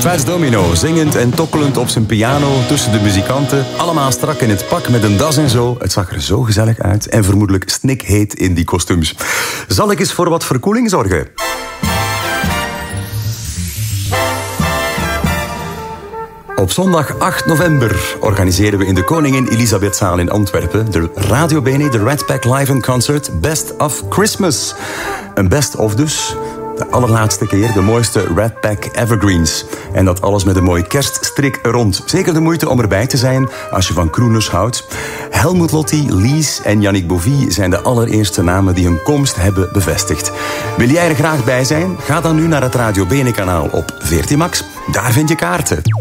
Fats Domino, zingend en tokkelend op zijn piano tussen de muzikanten. Allemaal strak in het pak met een das en zo. Het zag er zo gezellig uit en vermoedelijk snikheet in die kostuums. Zal ik eens voor wat verkoeling zorgen? Op zondag 8 november organiseren we in de Koningin Elisabethzaal in Antwerpen de Radio Bene, de Rat Pack Live in Concert Best of Christmas. Een best of dus. De allerlaatste keer de mooiste Rat Pack Evergreens. En dat alles met een mooi kerststrik er rond. Zeker de moeite om erbij te zijn als je van crooners houdt. Helmut Lotti, Lies en Yannick Bovie zijn de allereerste namen die hun komst hebben bevestigd. Wil jij er graag bij zijn? Ga dan nu naar het Radio Bene kanaal op 14 Max. Daar vind je kaarten.